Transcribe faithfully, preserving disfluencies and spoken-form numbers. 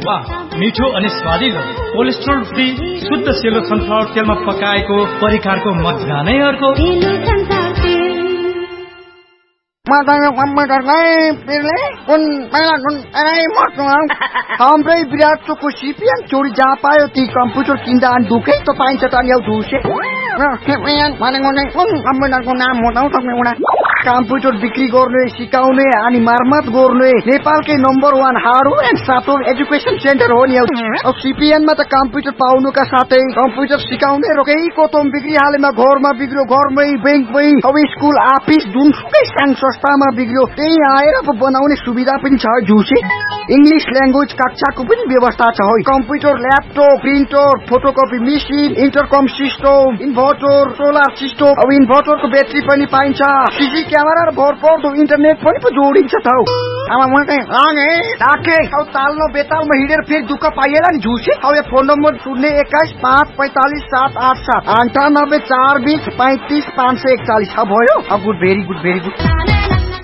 वाह, मिठो अनि स्वादिलो, कोलेस्ट्रोल फ्री, शुद्ध सेलो सनफ्लावर तेलमा पकाएको परिकारको मजा नै अर्को। हाम्रै विराटको सिपिएन चोरी जहाँ पायो ती कम्प्युटर किन्दा अनि ढुकै त पाइन्छ त नि ढुसे कम्प्युटरको नाम बताउ तपाईँ कम्प्युटर बिक्री गर्ने सिकाउने अनि मर्मत गर्ने नेपालकै number one hardware and software education centre हो नि। अब सिपिएनमा त कम्प्युटर पाउनुका साथै कम्प्युटर सिकाउने रोकै कोतम बिक्री हालेमा घरमा बिग्रियो घरमै बैंकमै अब स्कुल अफिस जुनसुकै सानो संस्थामा बिग्रियो त्यही आएर बनाउने सुविधा पनि छ जुसे। इंग्लिश ल्याङ्ग्वेज कक्षाको पनि व्यवस्था छ हो। Computer laptop printer photocopy machine इन्टरकम system inverter solar system अब इन्भर्टरको ब्याट्री पनि पाइन्छ सीसी क्यामेरा र भरपर्दो इन्टरनेट पनि पो जोडिन्छ त हौ। अब म चाहिँ आगे राखे अब ताल्नो बेतालमा हिँडेर फेरि दुःख पाइएला नि झुसे। अब यो फोन नम्बर शून्य एक्काइस पाँच पैंतालीस सात आठ सात अन्ठानब्बे चार बीस पैंतीस पाँच सय एकचालीस भयो। अब good very good very good.